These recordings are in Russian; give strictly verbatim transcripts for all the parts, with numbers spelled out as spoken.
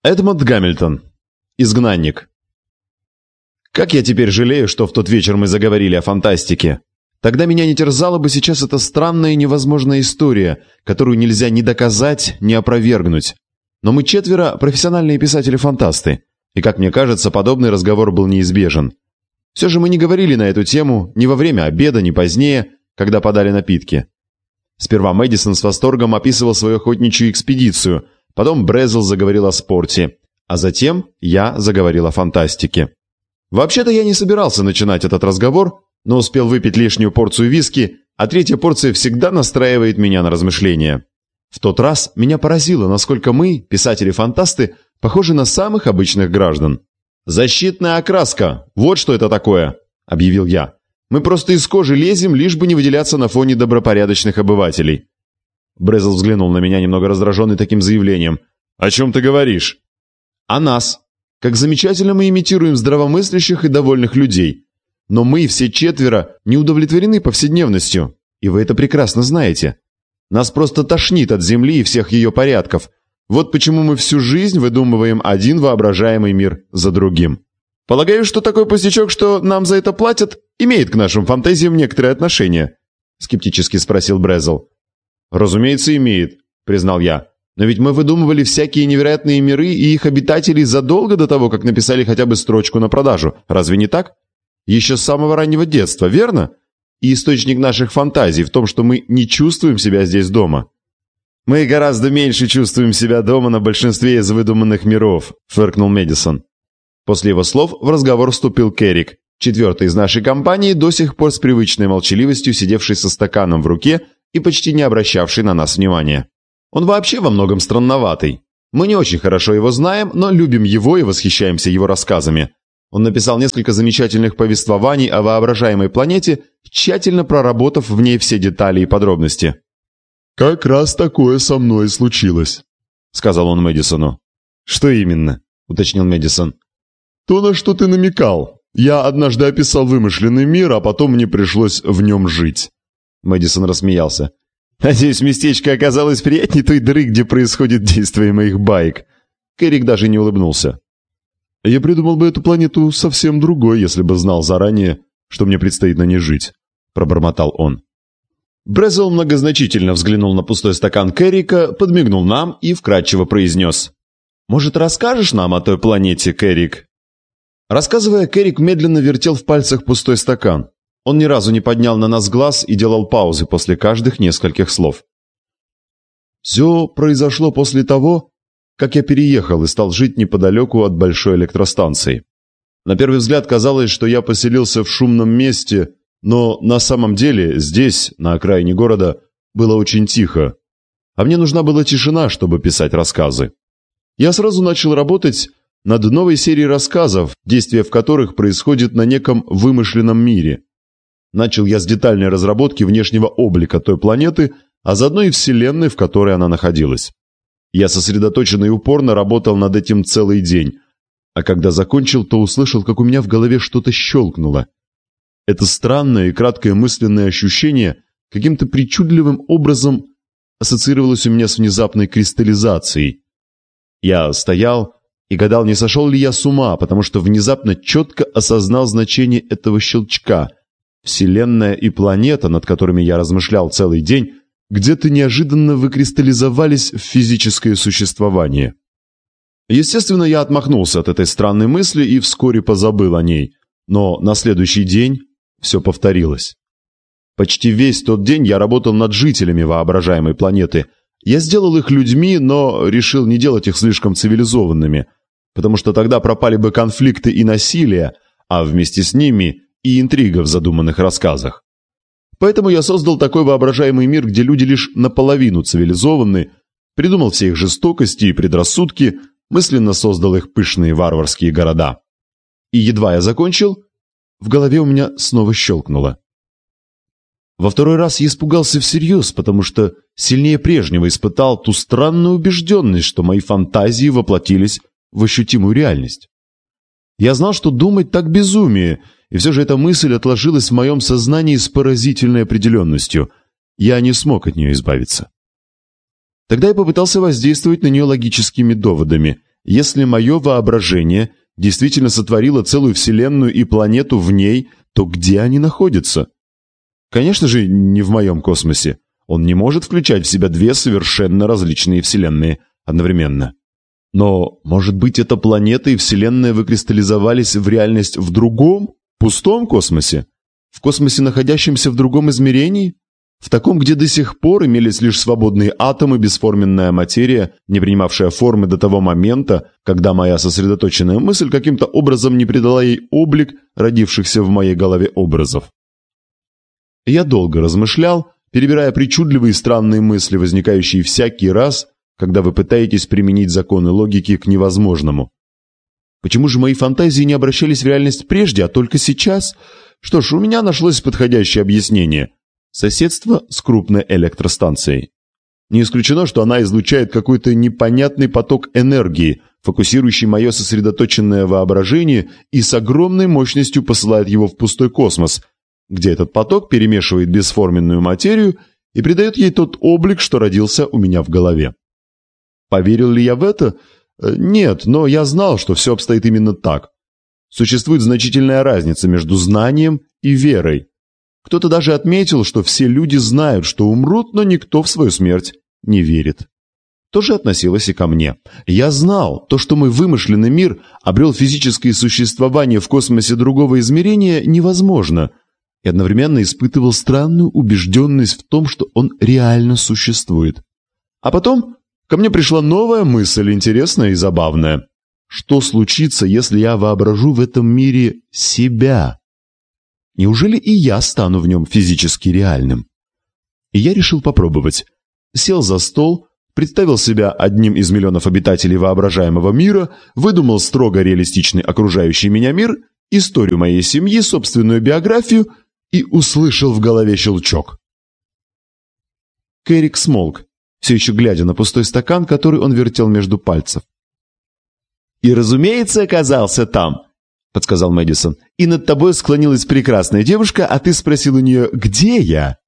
Эдмонд Гамильтон. Изгнанник. Как я теперь жалею, что в тот вечер мы заговорили о фантастике. Тогда меня не терзала бы сейчас эта странная и невозможная история, которую нельзя ни доказать, ни опровергнуть. Но мы четверо профессиональные писатели-фантасты, и, как мне кажется, подобный разговор был неизбежен. Все же мы не говорили на эту тему ни во время обеда, ни позднее, когда подали напитки. Сперва Мэдисон с восторгом описывал свою охотничью экспедицию, потом Брезл заговорил о спорте, а затем я заговорил о фантастике. Вообще-то я не собирался начинать этот разговор, но успел выпить лишнюю порцию виски, а третья порция всегда настраивает меня на размышления. В тот раз меня поразило, насколько мы, писатели-фантасты, похожи на самых обычных граждан. «Защитная окраска! Вот что это такое!» – объявил я. «Мы просто из кожи лезем, лишь бы не выделяться на фоне добропорядочных обывателей». Брезл взглянул на меня, немного раздраженный таким заявлением. «О чем ты говоришь?» «О нас. Как замечательно мы имитируем здравомыслящих и довольных людей. Но мы, все четверо, не удовлетворены повседневностью, и вы это прекрасно знаете. Нас просто тошнит от земли и всех ее порядков. Вот почему мы всю жизнь выдумываем один воображаемый мир за другим. Полагаю, что такой пустячок, что нам за это платят, имеет к нашим фантазиям некоторое отношение?» – скептически спросил Брезл. «Разумеется, имеет», – признал я. «Но ведь мы выдумывали всякие невероятные миры и их обитателей задолго до того, как написали хотя бы строчку на продажу. Разве не так? Еще с самого раннего детства, верно? И источник наших фантазий в том, что мы не чувствуем себя здесь дома». «Мы гораздо меньше чувствуем себя дома на большинстве из выдуманных миров», – фыркнул Мэдисон. После его слов в разговор вступил Керрик, четвертый из нашей компании, до сих пор с привычной молчаливостью сидевший со стаканом в руке и почти не обращавший на нас внимания. Он вообще во многом странноватый. Мы не очень хорошо его знаем, но любим его и восхищаемся его рассказами. Он написал несколько замечательных повествований о воображаемой планете, тщательно проработав в ней все детали и подробности. «Как раз такое со мной и случилось», — сказал он Мэдисону. «Что именно?» — уточнил Мэдисон. «То, на что ты намекал. Я однажды описал вымышленный мир, а потом мне пришлось в нем жить». Мэдисон рассмеялся. «Надеюсь, местечко оказалось приятнее той дыры, где происходит действие моих баек». Керрик даже не улыбнулся. «Я придумал бы эту планету совсем другой, если бы знал заранее, что мне предстоит на ней жить», — пробормотал он. Брезл многозначительно взглянул на пустой стакан Керрика, подмигнул нам и вкратчиво произнес. «Может, расскажешь нам о той планете, Керрик?» Рассказывая, Керрик медленно вертел в пальцах пустой стакан. Он ни разу не поднял на нас глаз и делал паузы после каждых нескольких слов. «Все произошло после того, как я переехал и стал жить неподалеку от большой электростанции. На первый взгляд казалось, что я поселился в шумном месте, но на самом деле здесь, на окраине города, было очень тихо. А мне нужна была тишина, чтобы писать рассказы. Я сразу начал работать над новой серией рассказов, действие в которых происходит на неком вымышленном мире. Начал я с детальной разработки внешнего облика той планеты, а заодно и вселенной, в которой она находилась. Я сосредоточенно и упорно работал над этим целый день, а когда закончил, то услышал, как у меня в голове что-то щелкнуло. Это странное и краткое мысленное ощущение каким-то причудливым образом ассоциировалось у меня с внезапной кристаллизацией. Я стоял и гадал, не сошел ли я с ума, потому что внезапно четко осознал значение этого щелчка. Вселенная и планета, над которыми я размышлял целый день, где-то неожиданно выкристаллизовались в физическое существование. Естественно, я отмахнулся от этой странной мысли и вскоре позабыл о ней, но на следующий день все повторилось. Почти весь тот день я работал над жителями воображаемой планеты. Я сделал их людьми, но решил не делать их слишком цивилизованными, потому что тогда пропали бы конфликты и насилие, а вместе с ними и интрига в задуманных рассказах. Поэтому я создал такой воображаемый мир, где люди лишь наполовину цивилизованы, придумал все их жестокости и предрассудки, мысленно создал их пышные варварские города. И едва я закончил, в голове у меня снова щелкнуло. Во второй раз я испугался всерьез, потому что сильнее прежнего испытал ту странную убежденность, что мои фантазии воплотились в ощутимую реальность. Я знал, что думать так безумие, и все же эта мысль отложилась в моем сознании с поразительной определенностью. Я не смог от нее избавиться. Тогда я попытался воздействовать на нее логическими доводами. Если мое воображение действительно сотворило целую вселенную и планету в ней, то где они находятся? Конечно же, не в моем космосе. Он не может включать в себя две совершенно различные вселенные одновременно. Но, может быть, эта планета и вселенная выкристаллизовались в реальность в другом, пустом космосе? В космосе, находящемся в другом измерении? В таком, где до сих пор имелись лишь свободные атомы, бесформенная материя, не принимавшая формы до того момента, когда моя сосредоточенная мысль каким-то образом не придала ей облик родившихся в моей голове образов. Я долго размышлял, перебирая причудливые и странные мысли, возникающие всякий раз, когда вы пытаетесь применить законы логики к невозможному. Почему же мои фантазии не обращались в реальность прежде, а только сейчас? Что ж, у меня нашлось подходящее объяснение. Соседство с крупной электростанцией. Не исключено, что она излучает какой-то непонятный поток энергии, фокусирующий мое сосредоточенное воображение и с огромной мощностью посылает его в пустой космос, где этот поток перемешивает бесформенную материю и придает ей тот облик, что родился у меня в голове. Поверил ли я в это? Нет, но я знал, что все обстоит именно так. Существует значительная разница между знанием и верой. Кто-то даже отметил, что все люди знают, что умрут, но никто в свою смерть не верит. То же относилось и ко мне. Я знал, то, что мой вымышленный мир обрел физическое существование в космосе другого измерения, невозможно, и одновременно испытывал странную убежденность в том, что он реально существует. А потом ко мне пришла новая мысль, интересная и забавная. Что случится, если я воображу в этом мире себя? Неужели и я стану в нем физически реальным? И я решил попробовать. Сел за стол, представил себя одним из миллионов обитателей воображаемого мира, выдумал строго реалистичный окружающий меня мир, историю моей семьи, собственную биографию и услышал в голове щелчок. Керрик смолк, все еще глядя на пустой стакан, который он вертел между пальцев. «И, разумеется, оказался там», — подсказал Мэдисон. «И над тобой склонилась прекрасная девушка, а ты спросил у нее, где я?»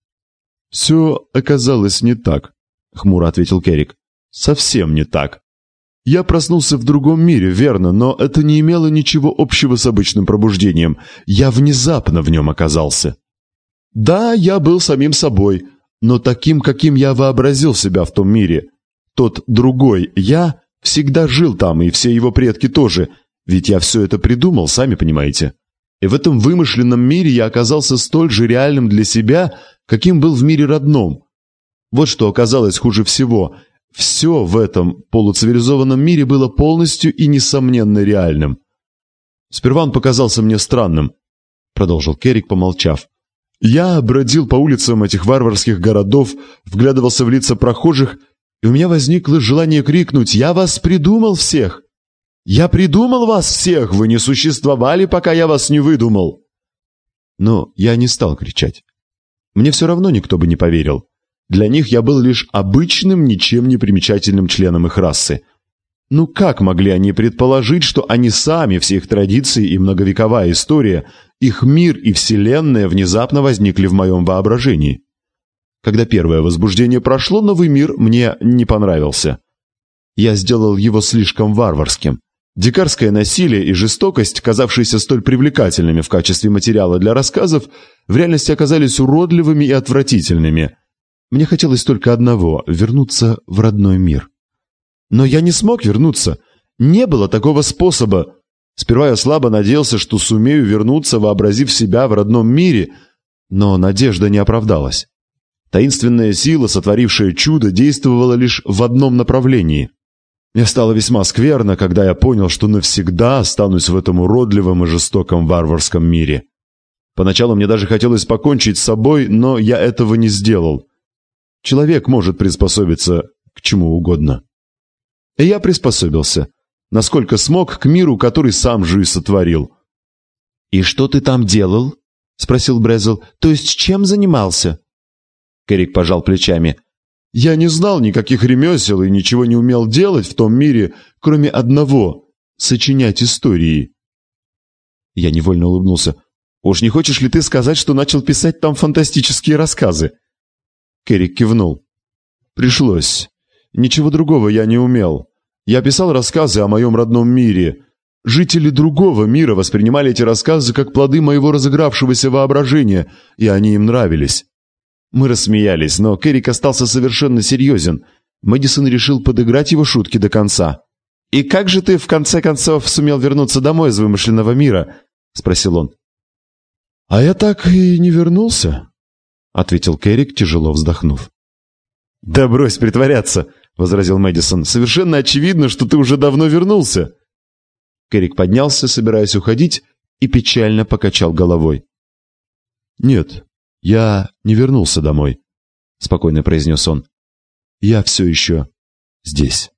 «Все оказалось не так», — хмуро ответил Керрик. «Совсем не так. Я проснулся в другом мире, верно, но это не имело ничего общего с обычным пробуждением. Я внезапно в нем оказался. Да, я был самим собой, но таким, каким я вообразил себя в том мире. Тот другой я всегда жил там, и все его предки тоже, ведь я все это придумал, сами понимаете. И в этом вымышленном мире я оказался столь же реальным для себя, каким был в мире родном. Вот что оказалось хуже всего. Все в этом полуцивилизованном мире было полностью и несомненно реальным. Сперва он показался мне странным, продолжил Керрик, помолчав. Я бродил по улицам этих варварских городов, вглядывался в лица прохожих, и у меня возникло желание крикнуть: «Я вас придумал всех! Я придумал вас всех! Вы не существовали, пока я вас не выдумал!» Но я не стал кричать. Мне все равно никто бы не поверил. Для них я был лишь обычным, ничем не примечательным членом их расы. Ну как могли они предположить, что они сами, все их традиции и многовековая история, их мир и вселенная внезапно возникли в моем воображении? Когда первое возбуждение прошло, новый мир мне не понравился. Я сделал его слишком варварским. Дикарское насилие и жестокость, казавшиеся столь привлекательными в качестве материала для рассказов, в реальности оказались уродливыми и отвратительными. Мне хотелось только одного — вернуться в родной мир. Но я не смог вернуться. Не было такого способа. Сперва я слабо надеялся, что сумею вернуться, вообразив себя в родном мире, но надежда не оправдалась. Таинственная сила, сотворившая чудо, действовала лишь в одном направлении. Мне стало весьма скверно, когда я понял, что навсегда останусь в этом уродливом и жестоком варварском мире. Поначалу мне даже хотелось покончить с собой, но я этого не сделал. Человек может приспособиться к чему угодно. И я приспособился, насколько смог, к миру, который сам же и сотворил. «И что ты там делал?» — спросил Брезл. «То есть чем занимался?» Керрик пожал плечами. «Я не знал никаких ремесел и ничего не умел делать в том мире, кроме одного — сочинять истории». Я невольно улыбнулся. «Уж не хочешь ли ты сказать, что начал писать там фантастические рассказы?» Керрик кивнул. «Пришлось. Ничего другого я не умел. Я писал рассказы о моем родном мире. Жители другого мира воспринимали эти рассказы как плоды моего разыгравшегося воображения, и они им нравились». Мы рассмеялись, но Керрик остался совершенно серьезен. Мэдисон решил подыграть его шутки до конца. «И как же ты, в конце концов, сумел вернуться домой из вымышленного мира?» — спросил он. «А я так и не вернулся», — ответил Керрик, тяжело вздохнув. «Да брось притворяться», — возразил Мэдисон. «Совершенно очевидно, что ты уже давно вернулся». Керрик поднялся, собираясь уходить, и печально покачал головой. «Нет, я не вернулся домой», — спокойно произнес он. «Я все еще здесь».